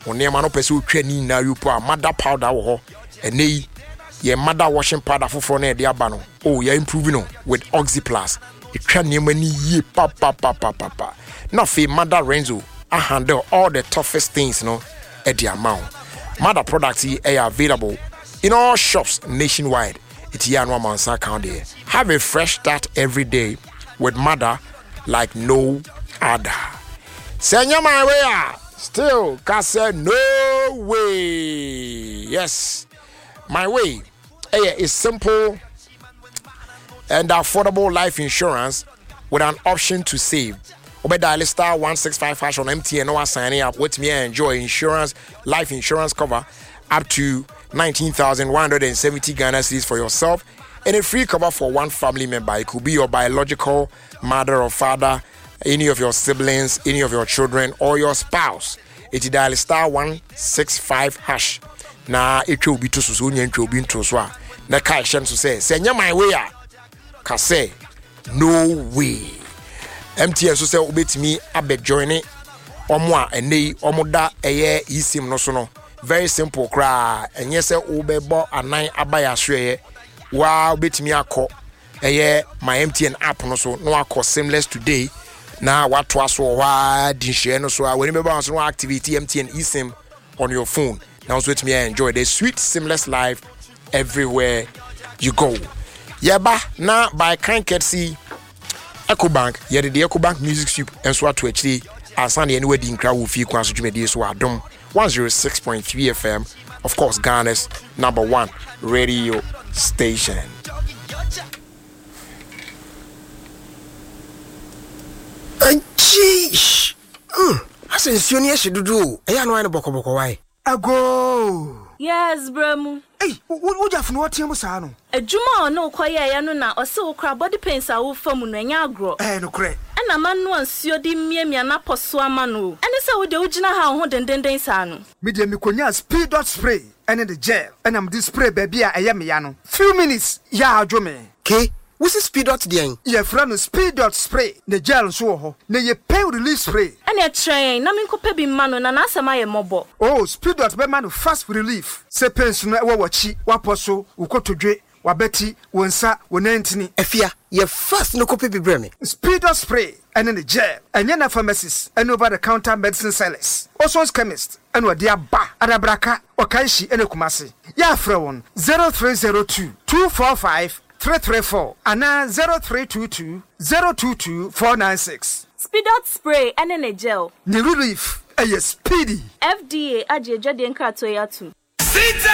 Oniema no pese utwa ni na yupo a mother powder wo ho. Ene ye mother washing powder foforo na de aba no. Oh, you improving no with Oxy Plus. Etwa niema ni ye pa. Now fe Mother Renzo I handle all the toughest things no at the amount. Mother products are available in all shops nationwide. It's here no mansa count there. Have a fresh start every day with Mother like no other. Senya my way still can say no way. Yes, my way is simple and affordable life insurance with an option to save. Dial star 165 on MTN or signing up with me and enjoy insurance, life insurance cover up to 19,170 Ghana cedis for yourself and a free cover for one family member. It could be your biological mother or father, any of your siblings, any of your children, or your spouse. It's dial star 165 hash. Now it will be to Susunia and to be to Swa. The Kai Shem to say, Senya my way. Kase, no way. MTN so say obetimi abeg join it omo a enei omo da eye isim no so no very simple kra enye say obebo anan abaya hweye wa obetimi akọ eye my MTN app no so no akọ seamless today na wato aso wa di share no so when you be so activity MTN eSIM on your phone now so with me enjoy the sweet seamless life everywhere you go. Yeba na by kind courtesy EcoBank, yet the EcoBank Music Soup and so to actually as Sunday anywhere the crowd will feel constituted so Adom 106.3 FM, of course, Ghana's #1 radio station. And sheesh, I said, Sonia should do. I know boko why. Ago. Yes, Bremu. Hey, what have no Tiamusano? A Juma no quiet yanuna or so crab body pains are all from Munagro. Eh, no cray. And a man once you did me and Napo Swamanu. And it's how the original how and then sano. Medium Mikonia speed dot spray and in the jail. And I'm this spray baby I am yano. Few minutes, ya Jome. K. What's the speed dot the Your friend speed dot spray. The jail so ne ye pay release spray. And a train, Namin Copebi Mano and answer my mobile. Oh, speed dot be man fast relief. Say pension wachi, waposo, ukoto dre, wabeti, wensa, wenentini. Efia, ye fast no copy breme. Speed dot spray and in the jail. And yana pharmacists and over the counter medicine sellers. Also chemist and what dear ba adabraka or kaishi and kumasi. Ya frewon 0302 245 334 and now 0322 022 496. Speed out spray and in a gel. The relief, a speedy. FDA, Ajay Jadian Krato Yatu.